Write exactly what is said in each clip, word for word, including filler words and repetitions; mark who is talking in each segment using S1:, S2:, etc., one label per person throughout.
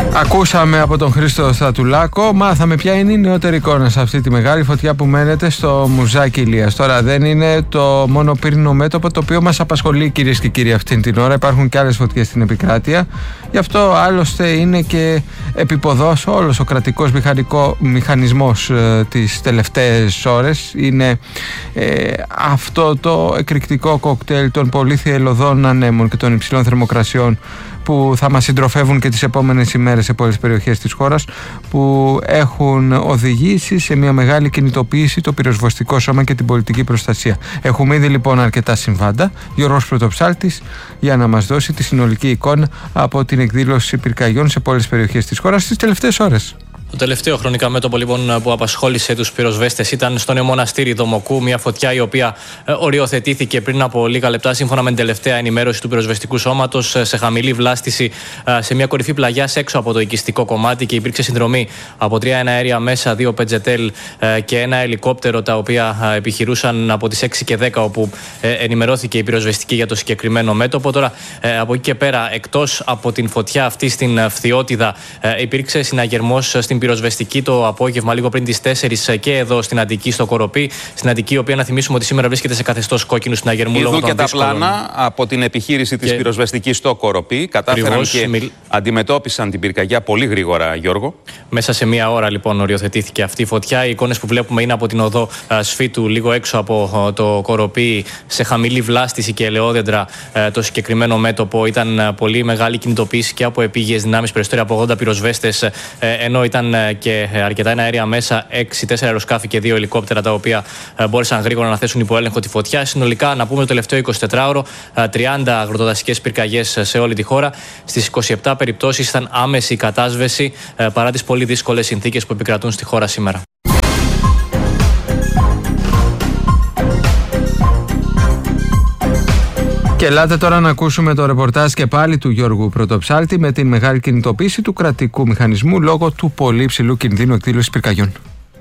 S1: Ακούσαμε από τον Χρήστο Στρατουλάκο, μάθαμε ποια είναι η νεότερη εικόνα σε αυτή τη μεγάλη φωτιά που μένεται στο Μουζάκι Ηλίας. Τώρα δεν είναι το μόνο πύρινο μέτωπο το οποίο μας απασχολεί, κυρίες και κύριοι, αυτήν την ώρα. Υπάρχουν και άλλες φωτιές στην επικράτεια. Γι' αυτό άλλωστε είναι και επιποδός όλος ο κρατικός μηχανικό, μηχανισμός ε, τις τελευταίες ώρες. Είναι ε, αυτό το εκρηκτικό κοκτέιλ των πολύ θυελλωδών ανέμων και των υψηλών θερμοκρασιών που θα μας συντροφεύουν και τις επόμενες ημέρες σε πολλές περιοχές της χώρας, που έχουν οδηγήσει σε μια μεγάλη κινητοποίηση το πυροσβεστικό σώμα και την πολιτική προστασία. Έχουμε ήδη λοιπόν αρκετά συμβάντα. Γιώργος Πρωτοψάλτης για να μας δώσει τη συνολική εικόνα από την εκδήλωση πυρκαγιών σε πολλές περιοχές της χώρας τις τελευταίες ώρες.
S2: Το τελευταίο χρονικά μέτωπο λοιπόν που απασχόλησε τους πυροσβέστες ήταν στο νέο μοναστήρι Δομοκού, μια φωτιά η οποία ε, οριοθετήθηκε πριν από λίγα λεπτά, σύμφωνα με την τελευταία ενημέρωση του πυροσβεστικού σώματος, σε χαμηλή βλάστηση ε, σε μια κορυφή πλαγιάς έξω από το οικιστικό κομμάτι, και υπήρξε συνδρομή από τρία εναέρια μέσα, δύο πετζετέλ ε, και ένα ελικόπτερο, τα οποία ε, επιχειρούσαν από τις έξι και δέκα, όπου ε, ενημερώθηκε η πυροσβεστική για το συγκεκριμένο μέτωπο. Τώρα ε, από εκεί και πέρα, εκτός από την φωτιά αυτή στην Φθιώτιδα, ε, υπήρξε συναγερμός στην πυροσβεστική το απόγευμα, λίγο πριν τις τέσσερις, και εδώ στην Αττική, στο Κοροπή. Στην Αττική, η οποία να θυμίσουμε ότι σήμερα βρίσκεται σε καθεστώς κόκκινου συναγερμού.
S3: Είδου και τα πλάνα από την επιχείρηση της και... πυροσβεστικής στο Κοροπή. Κατάφεραν Ακριβώς, και μιλ... αντιμετώπισαν την πυρκαγιά πολύ γρήγορα, Γιώργο.
S2: Μέσα σε μία ώρα λοιπόν οριοθετήθηκε αυτή η φωτιά. Οι εικόνες που βλέπουμε είναι από την οδό α, Σφίτου, λίγο έξω από α, το Κοροπή, σε χαμηλή βλάστηση και ελαιόδεντρα. Α, το συγκεκριμένο μέτωπο. Ήταν α, πολύ μεγάλη κινητοποίηση και από επίγειες δυνάμεις, περισσότεροι από ογδόντα πυροσβέστες, α, ενώ ήταν και αρκετά αέρια μέσα, έξι, τέσσερα αεροσκάφη και δύο ελικόπτερα, τα οποία μπόρεσαν γρήγορα να θέσουν υπό έλεγχο τη φωτιά. Συνολικά, να πούμε, το τελευταίο εικοσιτετράωρο, τριάντα αγροτοδασικές πυρκαγιές σε όλη τη χώρα. Στις είκοσι επτά περιπτώσεις ήταν άμεση η κατάσβεση, παρά τις πολύ δύσκολες συνθήκες που επικρατούν στη χώρα σήμερα.
S1: Και ελάτε τώρα να ακούσουμε το ρεπορτάζ και πάλι του Γιώργου Πρωτοψάλτη με την μεγάλη κινητοποίηση του κρατικού μηχανισμού λόγω του πολύ υψηλού κινδύνου εκδήλωσης πυρκαγιών.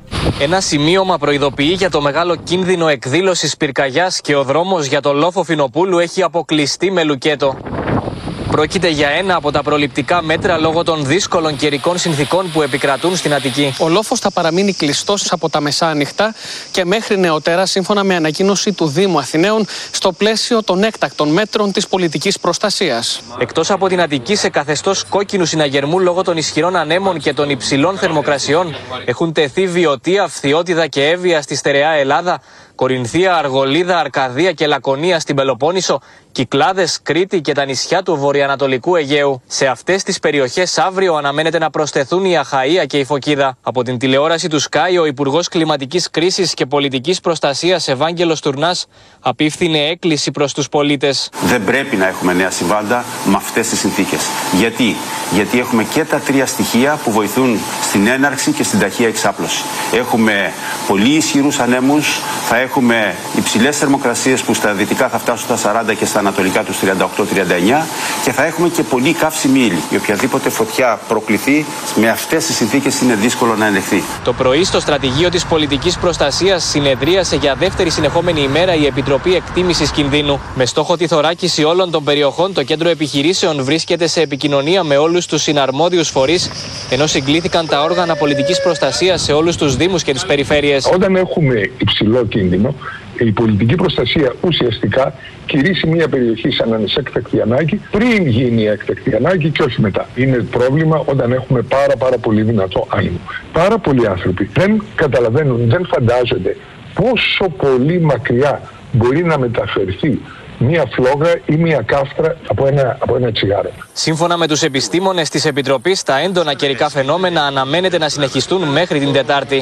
S2: Ένα σημείωμα προειδοποιεί για το μεγάλο κίνδυνο εκδήλωσης πυρκαγιάς και ο δρόμος για το λόφο Φινοπούλου έχει αποκλειστεί με λουκέτο. Πρόκειται για ένα από τα προληπτικά μέτρα λόγω των δύσκολων καιρικών συνθήκων που επικρατούν στην Αττική.
S4: Ο λόφος θα παραμείνει κλειστός από τα μεσάνυχτα και μέχρι νεοτέρα, σύμφωνα με ανακοίνωση του Δήμου Αθηναίων, στο πλαίσιο των έκτακτων μέτρων της πολιτικής προστασίας.
S2: Εκτός από την Αττική, σε καθεστώς κόκκινου συναγερμού λόγω των ισχυρών ανέμων και των υψηλών θερμοκρασιών, έχουν τεθεί Βιωτία, Φθιώτιδα και Εύβοια στη στερεά Ελλάδα, Κορινθία, Αργολίδα, Αρκαδία και Λακωνία στην Πελοπόννησο, Κυκλάδες, Κρήτη και τα νησιά του βορειοανατολικού Αιγαίου. Σε αυτές τις περιοχές αύριο αναμένεται να προσθεθούν η Αχαΐα και η Φωκίδα. Από την τηλεόραση του Sky, ο Υπουργός Κλιματικής Κρίσης και Πολιτικής Προστασίας Ευάγγελος Τουρνάς απίφθινε έκκληση προς τους πολίτες.
S5: Δεν πρέπει να έχουμε νέα συμβάντα με αυτές τις συνθήκες. Γιατί? Γιατί έχουμε και τα τρία στοιχεία που βοηθούν στην έναρξη και στην ταχεία εξάπλωση. Έχουμε πολύ ισχυρούς ανέμους, θα έχουμε υψηλές θερμοκρασίες που στα δυτικά θα φτάσουν στα σαράντα και στα ανατολικά τους τριάντα οκτώ τριάντα εννιά, και θα έχουμε και πολύ καύσιμη ύλη. Η οποιαδήποτε φωτιά προκληθεί με αυτές τις συνθήκες είναι δύσκολο να ελεγχθεί.
S2: Το πρωί στο στρατηγείο της πολιτικής προστασίας συνεδρίασε για δεύτερη συνεχόμενη ημέρα η Επιτροπή Εκτίμησης Κινδύνου. Με στόχο τη θωράκιση όλων των περιοχών, το Κέντρο Επιχειρήσεων βρίσκεται σε επικοινωνία με όλους τους συναρμόδιους φορείς, ενώ συγκλήθηκαν τα όργανα πολιτικής προστασίας σε όλους τους δήμους και τις περιφέρειες.
S6: Όταν έχουμε υψηλό κίνδυνο, η πολιτική προστασία ουσιαστικά κηρύσσει μια περιοχή σαν να είναι σε έκτακτη ανάγκη πριν γίνει η έκτακτη ανάγκη και όχι μετά. Είναι πρόβλημα όταν έχουμε πάρα πάρα πολύ δυνατό άνεμο. Πάρα πολλοί άνθρωποι δεν καταλαβαίνουν, δεν φαντάζονται πόσο πολύ μακριά μπορεί να μεταφερθεί μία φλόγα ή μία κάφτρα από ένα, από ένα τσιγάρο.
S2: Σύμφωνα με τους επιστήμονες της Επιτροπής, τα έντονα καιρικά φαινόμενα αναμένεται να συνεχιστούν μέχρι την Τετάρτη.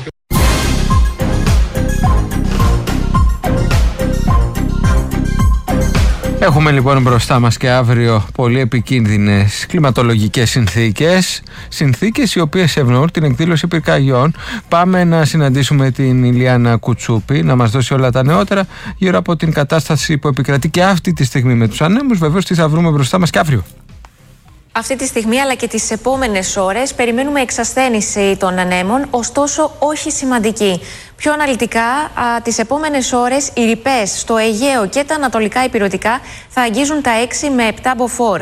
S1: Έχουμε λοιπόν μπροστά μας και αύριο πολύ επικίνδυνες κλιματολογικές συνθήκες, συνθήκες οι οποίες ευνοούν την εκδήλωση πυρκαγιών. Πάμε να συναντήσουμε την Ηλιάνα Κουτσούπη να μας δώσει όλα τα νεότερα γύρω από την κατάσταση που επικρατεί και αυτή τη στιγμή με τους ανέμους. Βεβαίως τι θα βρούμε μπροστά μας και αύριο.
S7: Αυτή τη στιγμή αλλά και τις επόμενες ώρες περιμένουμε εξασθένηση των ανέμων, ωστόσο όχι σημαντική. Πιο αναλυτικά, α, τις επόμενες ώρες οι ρηπές στο Αιγαίο και τα ανατολικά ηπειρωτικά θα αγγίζουν τα έξι με επτά μποφόρ.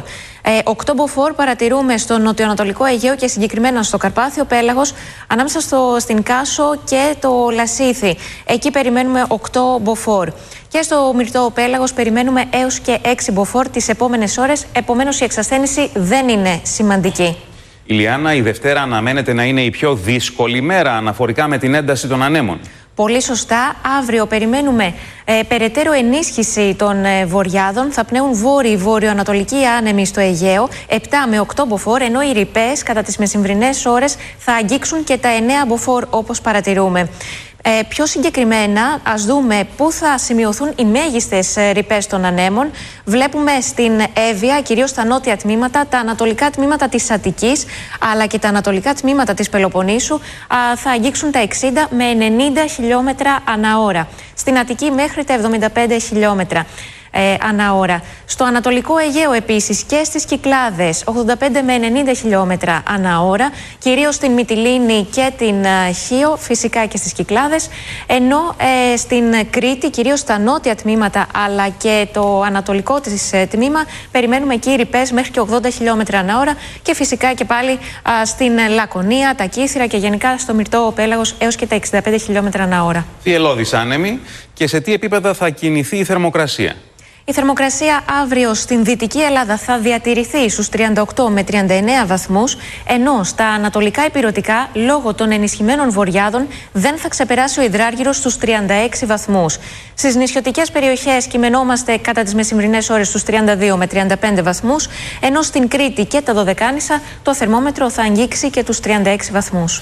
S7: Οκτώ μποφόρ παρατηρούμε στο νοτιοανατολικό Αιγαίο και συγκεκριμένα στο Καρπάθιο Πέλαγος, ανάμεσα στο, στην Κάσο και το Λασίθι. Εκεί περιμένουμε οκτώ μποφόρ. Και στο Μυρτό Πέλαγος περιμένουμε έως και έξι μποφόρ τις επόμενες ώρες, επομένως η εξασθένηση δεν είναι σημαντική.
S3: Ηλιάνα, η Δευτέρα αναμένεται να είναι η πιο δύσκολη μέρα αναφορικά με την ένταση των ανέμων.
S7: Πολύ σωστά. Αύριο περιμένουμε ε, περαιτέρω ενίσχυση των ε, βορειάδων. Θα πνέουν βόρειοι βορειοανατολικοί άνεμοι στο Αιγαίο, επτά με οκτώ μποφόρ, ενώ οι ρηπές κατά τις μεσημβρινές ώρες θα αγγίξουν και τα εννέα μποφόρ όπως παρατηρούμε. Ε, πιο συγκεκριμένα, ας δούμε πού θα σημειωθούν οι μέγιστες ε, ρηπές των ανέμων. Βλέπουμε στην Εύβοια, κυρίως στα νότια τμήματα, τα ανατολικά τμήματα της Αττικής, αλλά και τα ανατολικά τμήματα της Πελοποννήσου α, θα αγγίξουν τα εξήντα με ενενήντα χιλιόμετρα ανά ώρα. Στην Αττική μέχρι τα εβδομήντα πέντε χιλιόμετρα. Ε, ανά ώρα. Στο Ανατολικό Αιγαίο επίσης και στις Κυκλάδες ογδόντα πέντε με ενενήντα χιλιόμετρα ανά ώρα, κυρίως στην Μυτιλήνη και την uh, Χίο, φυσικά και στις Κυκλάδες, ενώ ε, στην Κρήτη, κυρίως στα νότια τμήματα αλλά και το ανατολικό της ε, τμήμα, περιμένουμε εκεί ρηπές μέχρι και ογδόντα χιλιόμετρα ανά ώρα και φυσικά και πάλι α, στην Λακωνία, τα Κύθυρα και γενικά στο Μυρτό Πέλαγος έως και τα εξήντα πέντε χιλιόμετρα ανά ώρα.
S3: Θυελλώδης άνεμοι και σε τι επίπεδα θα κινηθεί η θερμοκρασία?
S7: Η θερμοκρασία αύριο στην Δυτική Ελλάδα θα διατηρηθεί στους τριάντα οκτώ με τριάντα εννέα βαθμούς, ενώ στα ανατολικά ηπειρωτικά, λόγω των ενισχυμένων βορειάδων, δεν θα ξεπεράσει ο υδράργυρος στους τριάντα έξι βαθμούς. Στις νησιωτικές περιοχές κειμενόμαστε κατά τις μεσημβρινές ώρες στους τριάντα δύο με τριάντα πέντε βαθμούς, ενώ στην Κρήτη και τα Δωδεκάνησα το θερμόμετρο θα αγγίξει και τους τριάντα έξι βαθμούς.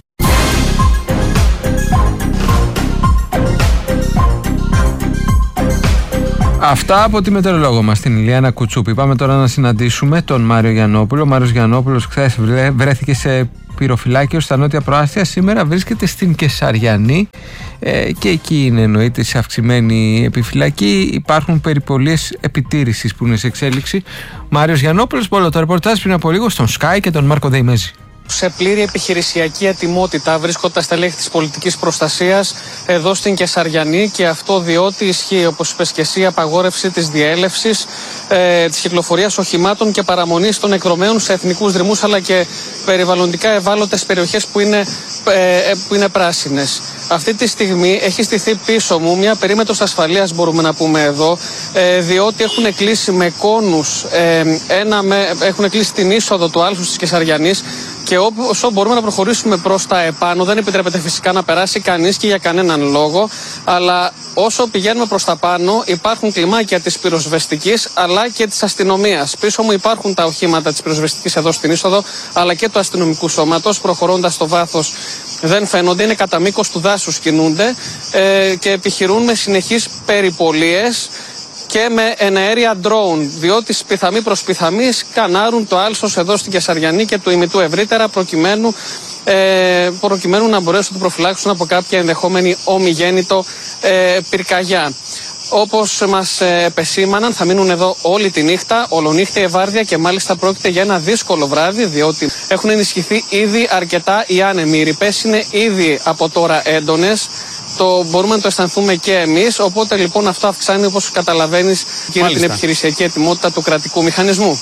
S1: Αυτά από τη μετεωρολόγο μας, την Ηλιάνα Κουτσούπη. Πάμε τώρα να συναντήσουμε τον Μάριο Γιαννόπουλο. Ο Μάριος Γιαννόπουλος χθες βρέθηκε σε πυροφυλάκιο στα νότια προάστια. Σήμερα βρίσκεται στην Κεσαριανή ε, και εκεί είναι εννοείται σε αυξημένη επιφυλακή. Υπάρχουν περιπολίες επιτήρησης που είναι σε εξέλιξη. Μάριος Γιαννόπουλος, όλο το ρεπορτάζ πριν από λίγο στον Sky και τον Μάρκο Δεϊμέζη.
S4: Σε πλήρη επιχειρησιακή ετοιμότητα βρίσκονται τα στελέχη της πολιτικής προστασίας εδώ στην Κεσαριανή, και αυτό διότι ισχύει, όπως είπες και εσύ, απαγόρευση της διέλευσης, ε, της κυκλοφορίας οχημάτων και παραμονής των εκδρομέων σε εθνικούς δρυμούς αλλά και περιβαλλοντικά ευάλωτες περιοχές που είναι, ε, που είναι πράσινες. Αυτή τη στιγμή έχει στηθεί πίσω μου μια περίμετρος ασφαλείας, μπορούμε να πούμε εδώ, ε, διότι έχουν κλείσει με κόνους, ε, ένα με, έχουν κλείσει την είσοδο του άλθους της Κεσαριανής, και όσο μπορούμε να προχωρήσουμε προς τα επάνω, δεν επιτρέπεται φυσικά να περάσει κανείς και για κανέναν λόγο, αλλά όσο πηγαίνουμε προς τα πάνω υπάρχουν κλιμάκια της πυροσβεστικής αλλά και της αστυνομίας. Πίσω μου υπάρχουν τα οχήματα της πυροσβεστικής εδώ στην είσοδο, αλλά και του αστυνομικού σώματος. Προχωρώντας στο βάθος δεν φαίνονται, είναι κατά μήκος του δάσους κινούνται ε, και επιχειρούν με συνεχείς περιπολίες και με εναέρια drone, διότι πιθαμή προς πιθαμή σκανάρουν το άλσος εδώ στην Κεσαριανή και του ημιτού ευρύτερα, προκειμένου, ε, προκειμένου να μπορέσουν να το προφυλάξουν από κάποια ενδεχόμενη ομιγέννητο ε, πυρκαγιά. Όπως μας επεσήμαναν, θα μείνουν εδώ όλη τη νύχτα, ολονύχτια βάρδια, και μάλιστα πρόκειται για ένα δύσκολο βράδυ, διότι έχουν ενισχυθεί ήδη αρκετά οι άνεμοι. Οι ρηπές είναι ήδη από τώρα έντονες. Το μπορούμε να το αισθανθούμε και εμείς, οπότε λοιπόν αυτό αυξάνει, όπως καταλαβαίνεις, και την επιχειρησιακή ετοιμότητα του κρατικού μηχανισμού.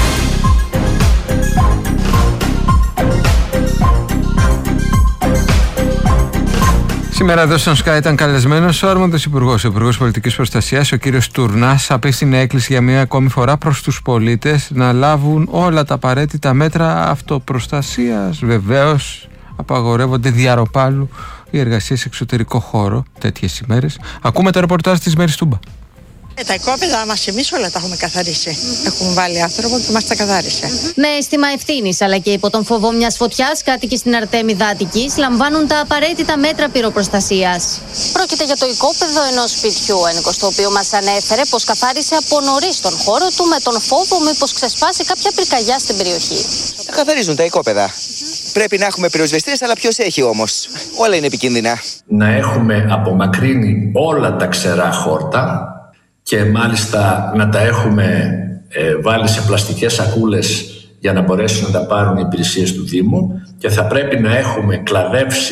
S1: Σήμερα εδώ στον Sky ήταν καλεσμένος ο Άρμοντος Υπουργός, ο Υπουργός Πολιτικής Προστασίας, ο κύριος Τουρνάς. Απέστειλε έκκληση για μια ακόμη φορά προς τους πολίτες να λάβουν όλα τα απαραίτητα μέτρα αυτοπροστασίας. Βεβαίως, απαγορεύονται διαρροπάλου οι εργασίες σε εξωτερικό χώρο τέτοιες ημέρες. Ακούμε το ρεπορτάζ της Μέρης Τούμπα.
S8: Ε, τα οικόπεδα μας εμείς όλα τα έχουμε καθαρίσει. Mm-hmm. Έχουμε βάλει άνθρωπο και μας τα καθάρισε.
S9: Mm-hmm. Με αίσθημα ευθύνης αλλά και υπό τον φόβο μιας φωτιάς, κάτοικοι στην Αρτέμιδα Αττικής λαμβάνουν τα απαραίτητα μέτρα πυροπροστασίας.
S10: Πρόκειται για το οικόπεδο ενός σπιτιού, ένικος, το οποίο μας ανέφερε πως καθάρισε από νωρίς τον χώρο του με τον φόβο μήπως ξεσπάσει κάποια πυρκαγιά στην περιοχή.
S11: Τα καθαρίζουν τα οικόπεδα. Mm-hmm. Πρέπει να έχουμε πυροσβεστήρες, αλλά ποιος έχει όμως? Όλα είναι επικίνδυνα.
S12: Να έχουμε απομακρύνει όλα τα ξερά χόρτα και μάλιστα να τα έχουμε ε, βάλει σε πλαστικές σακούλες για να μπορέσουν να τα πάρουν οι υπηρεσίες του Δήμου, και θα πρέπει να έχουμε κλαδεύσει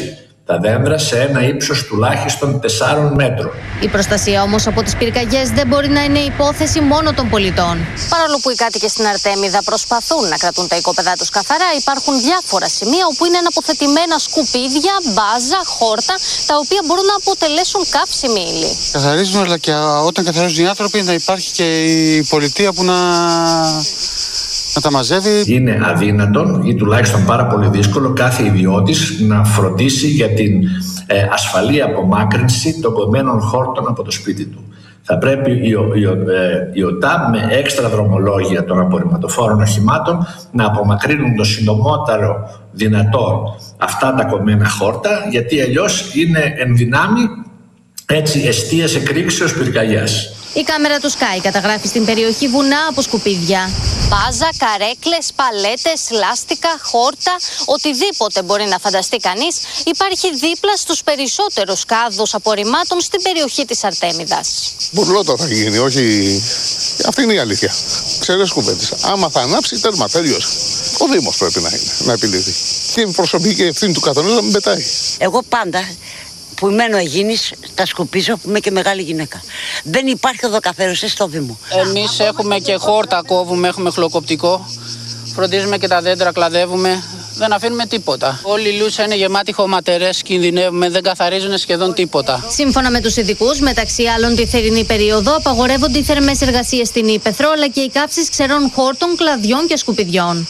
S12: τα δέντρα σε ένα ύψος τουλάχιστον τεσσάρων μέτρων.
S9: Η προστασία όμως από τις πυρκαγιές δεν μπορεί να είναι υπόθεση μόνο των πολιτών.
S10: Παρόλο που οι κάτοικοι στην Αρτέμιδα προσπαθούν να κρατούν τα οικόπεδά τους καθαρά, υπάρχουν διάφορα σημεία όπου είναι αναποθετημένα σκουπίδια, μπάζα, χόρτα, τα οποία μπορούν να αποτελέσουν καύσιμη ύλη.
S13: Καθαρίζουν, αλλά και όταν καθαρίζουν οι άνθρωποι να υπάρχει και η πολιτεία που να... να τα μαζεύει.
S12: Είναι αδύνατον ή τουλάχιστον πάρα πολύ δύσκολο κάθε ιδιώτης να φροντίσει για την ε, ασφαλή απομάκρυνση των κομμένων χόρτων από το σπίτι του. Θα πρέπει η, η, ε, η ΟΤΑ με έξτρα δρομολόγια των απορριμματοφόρων οχημάτων να απομακρύνουν το συντομότερο δυνατό αυτά τα κομμένα χόρτα, γιατί αλλιώς είναι εν δυνάμει έτσι εστίες εκρήξεως πυρκαγιάς.
S9: Η κάμερα του Sky καταγράφει στην περιοχή βουνά από σκουπίδια.
S10: Μπάζα, καρέκλες, παλέτες, λάστικα, χόρτα, οτιδήποτε μπορεί να φανταστεί κανείς, υπάρχει δίπλα στους περισσότερους κάδους απορριμμάτων στην περιοχή της Αρτέμιδας.
S6: Μπουρλότο θα γίνει, όχι... Αυτή είναι η αλήθεια. Ξέρεις κουβέντες. Άμα θα ανάψει, τέρμα, τελείωσε. Ο Δήμος πρέπει να είναι, να επιλύσει. Και η προσωπική ευθύνη του καθενός να μην πετάει.
S14: Εγώ πάντα που μένω εγίνης, τα σκουπίζω, που είμαι και μεγάλη γυναίκα. Δεν υπάρχει οδοκαθαριστής στο Δήμο.
S4: Εμείς έχουμε και χόρτα, κόβουμε, έχουμε χλωκοπτικό. Φροντίζουμε και τα δέντρα, κλαδεύουμε. Δεν αφήνουμε τίποτα. Όλη η Λούσα είναι γεμάτη χωματερές, κινδυνεύουμε, δεν καθαρίζουν σχεδόν τίποτα.
S9: Σύμφωνα με τους ειδικούς, μεταξύ άλλων τη θερινή περίοδο απαγορεύονται οι θερμές εργασίες στην Ύπαιθρο, αλλά και οι κάψεις ξερών χόρτων, κλαδιών και σκουπιδιών.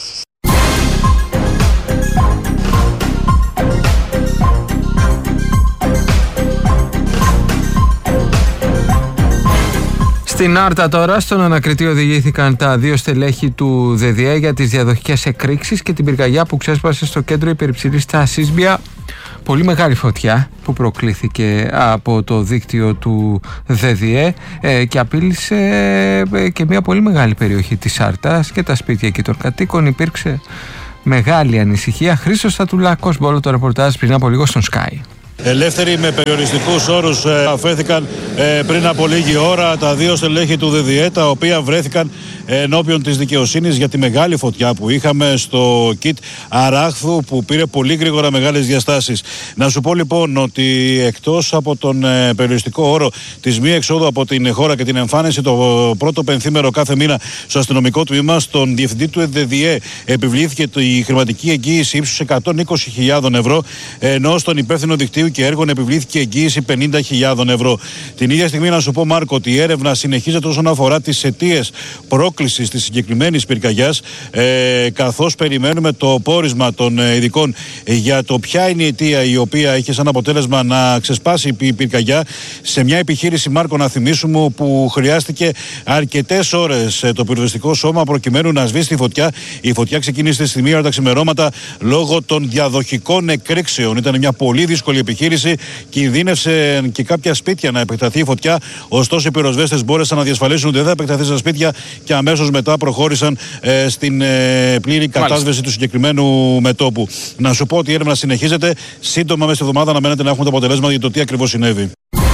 S1: Στην Άρτα τώρα, στον ανακριτή οδηγήθηκαν τα δύο στελέχη του ΔΔΕ για τις διαδοχικές εκρήξεις και την πυρκαγιά που ξέσπασε στο κέντρο υπερυψηλής στα Σύσμπια. Πολύ μεγάλη φωτιά που προκλήθηκε από το δίκτυο του ΔΔΕ και απείλησε και μια πολύ μεγάλη περιοχή της Άρτας και τα σπίτια εκεί των κατοίκων. Υπήρξε μεγάλη ανησυχία. Χρήστος Στατουλάκος, όλο το ρεπορτάζ πριν από λίγο στον Sky.
S15: Ελεύθεροι με περιοριστικούς όρους ε, αφέθηκαν ε, πριν από λίγη ώρα τα δύο στελέχη του ΔΔΕ, τα οποία βρέθηκαν ενώπιον της δικαιοσύνης για τη μεγάλη φωτιά που είχαμε στο ΚΙΤ Αράχθου, που πήρε πολύ γρήγορα μεγάλες διαστάσεις. Να σου πω λοιπόν ότι εκτός από τον ε, περιοριστικό όρο της μη εξόδου από την χώρα και την εμφάνιση το πρώτο πενθήμερο κάθε μήνα στο αστυνομικό τμήμα, στον διευθυντή του ΔΔΕ επιβλήθηκε η χρηματική εγγύηση ύψους εκατόν είκοσι χιλιάδες ευρώ, ενώ στον υπεύθυνο δικτύου και έργων επιβλήθηκε εγγύηση πενήντα χιλιάδες ευρώ. Την ίδια στιγμή, να σου πω, Μάρκο, ότι η έρευνα συνεχίζεται όσον αφορά τις αιτίες πρόκλησης της συγκεκριμένης πυρκαγιάς, ε, καθώς περιμένουμε το πόρισμα των ειδικών για το ποια είναι η αιτία η οποία είχε σαν αποτέλεσμα να ξεσπάσει η πυρκαγιά σε μια επιχείρηση, Μάρκο, να θυμίσουμε, που χρειάστηκε αρκετές ώρες το πυροσβεστικό σώμα προκειμένου να σβήσει τη φωτιά. Η φωτιά ξεκίνησε στη μία ώρα τα ξημερώματα λόγω των διαδοχικών εκρήξεων. Ήταν μια πολύ δύσκολη επιχείρηση. Κινδύνευσε και κάποια σπίτια να επεκταθεί η φωτιά. Ωστόσο, οι πυροσβέστες μπόρεσαν να διασφαλίσουν ότι δεν θα επεκταθεί στα σπίτια και αμέσως μετά προχώρησαν ε, στην ε, πλήρη κατάσβεση Μάλιστα. του συγκεκριμένου μετώπου. Να σου πω ότι η έρευνα συνεχίζεται. Σύντομα, μέσα στη εβδομάδα, αναμένεται να έχουμε το αποτελέσμα για το τι ακριβώς συνέβη.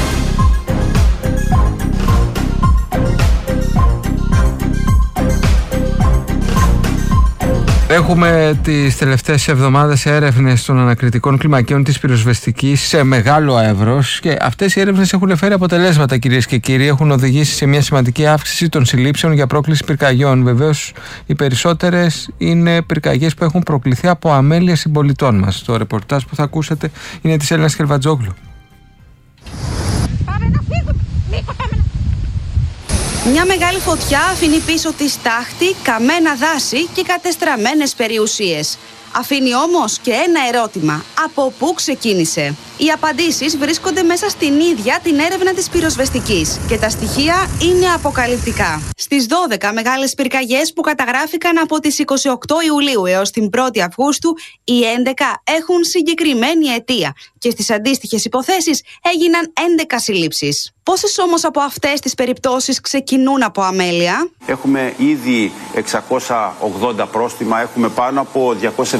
S1: Έχουμε τις τελευταίες εβδομάδες έρευνες των ανακριτικών κλιμακίων της πυροσβεστικής σε μεγάλο εύρος και αυτές οι έρευνες έχουν φέρει αποτελέσματα, κυρίες και κύριοι. Έχουν οδηγήσει σε μια σημαντική αύξηση των συλλήψεων για πρόκληση πυρκαγιών. Βεβαίως, οι περισσότερες είναι πυρκαγιές που έχουν προκληθεί από αμέλεια συμπολιτών μας. Το ρεπορτάζ που θα ακούσετε είναι της Έλληνας Χερβατζόγλου.
S16: Μια μεγάλη φωτιά αφήνει πίσω τη στάχτη, καμένα δάση και κατεστραμμένες περιουσίες. Αφήνει όμως και ένα ερώτημα. Από πού ξεκίνησε? Οι απαντήσεις βρίσκονται μέσα στην ίδια την έρευνα της πυροσβεστικής και τα στοιχεία είναι αποκαλυπτικά. Στις δώδεκα μεγάλες πυρκαγιές που καταγράφηκαν από τις είκοσι οκτώ Ιουλίου έως την πρώτη Αυγούστου, οι έντεκα έχουν συγκεκριμένη αιτία και στις αντίστοιχες υποθέσεις έγιναν έντεκα συλλήψεις. Πόσες όμως από αυτές τις περιπτώσεις ξεκινούν από αμέλεια?
S5: Έχουμε ήδη εξακόσια ογδόντα πρόστιμα, έχουμε πάνω από διακόσιες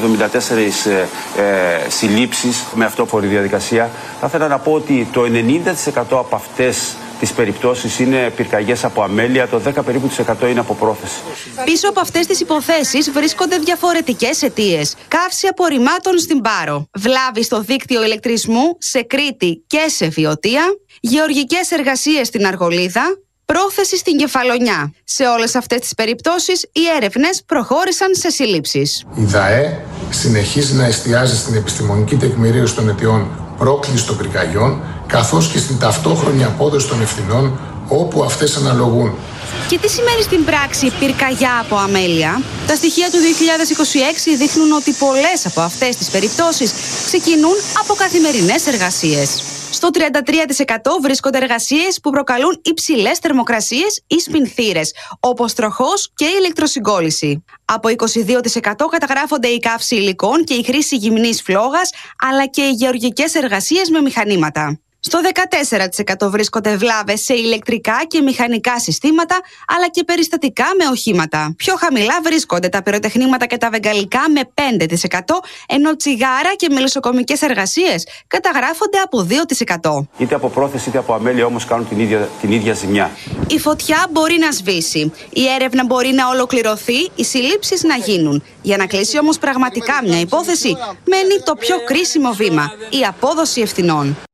S5: εβδομήντα τέσσερις ε, ε, συλλήψεις με αυτόφορη διαδικασία. Θα ήθελα να πω ότι το ενενήντα τοις εκατό από αυτές τις περιπτώσεις είναι πυρκαγιές από αμέλεια, το δέκα περίπου τοις εκατό είναι από πρόθεση.
S16: Πίσω από αυτές τις υποθέσεις βρίσκονται διαφορετικές αιτίες. Καύση απορριμμάτων στην Πάρο, βλάβη στο δίκτυο ηλεκτρισμού σε Κρήτη και σε Βιωτία, γεωργικές εργασίες στην Αργολίδα, πρόθεση στην Κεφαλονιά. Σε όλες αυτές τις περιπτώσεις οι έρευνες προχώρησαν σε συλλήψεις.
S17: Η ΔΑΕ συνεχίζει να εστιάζει στην επιστημονική τεκμηρίωση των αιτιών πρόκλησης των πυρκαγιών, καθώς και στην ταυτόχρονη απόδοση των ευθυνών όπου αυτές αναλογούν.
S16: Και τι σημαίνει στην πράξη πυρκαγιά από αμέλεια? Τα στοιχεία του δύο χιλιάδες είκοσι έξι δείχνουν ότι πολλές από αυτές τις περιπτώσεις ξεκινούν από καθημερινές εργασίες. Στο τριάντα τρία τοις εκατό βρίσκονται εργασίες που προκαλούν υψηλές θερμοκρασίες ή σπινθήρες, όπως τροχός και ηλεκτροσυγκόλληση. Από είκοσι δύο τοις εκατό καταγράφονται η καύση υλικών και η χρήση γυμνής φλόγας, αλλά και οι γεωργικές εργασίες με μηχανήματα. Στο δεκατέσσερα τοις εκατό βρίσκονται βλάβες σε ηλεκτρικά και μηχανικά συστήματα, αλλά και περιστατικά με οχήματα. Πιο χαμηλά βρίσκονται τα πυροτεχνήματα και τα βεγγαλικά με πέντε τοις εκατό, ενώ τσιγάρα και μελισσοκομικές εργασίες καταγράφονται από δύο τοις εκατό.
S5: Είτε από πρόθεση είτε από αμέλεια όμως κάνουν την ίδια, την ίδια ζημιά.
S16: Η φωτιά μπορεί να σβήσει, η έρευνα μπορεί να ολοκληρωθεί, οι συλλήψεις να γίνουν. Για να κλείσει όμως πραγματικά μια υπόθεση, μένει το πιο κρίσιμο βήμα, η απόδοση ευθυνών.